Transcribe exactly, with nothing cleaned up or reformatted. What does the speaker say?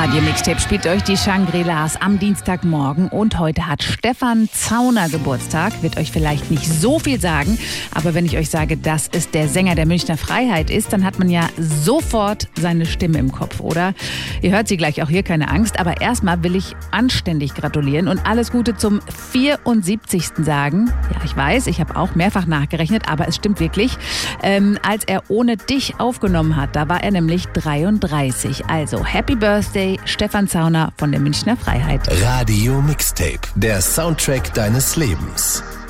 Radio Mixtape spielt euch die Shangri-Las am Dienstagmorgen und heute hat Stefan Zauner Geburtstag. Wird euch vielleicht nicht so viel sagen, aber wenn ich euch sage, dass es der Sänger der Münchner Freiheit ist, dann hat man ja sofort seine Stimme im Kopf, oder? Ihr hört sie gleich, auch hier keine Angst, aber erstmal will ich anständig gratulieren und alles Gute zum vierundsiebzigsten sagen. Ja, ich weiß, ich habe auch mehrfach nachgerechnet, aber es stimmt wirklich. Ähm, als er Ohne dich aufgenommen hat, da war er nämlich dreiunddreißig. Also Happy Birthday, Stefan Zauner von der Münchner Freiheit. Radio Mixtape, der Soundtrack deines Lebens.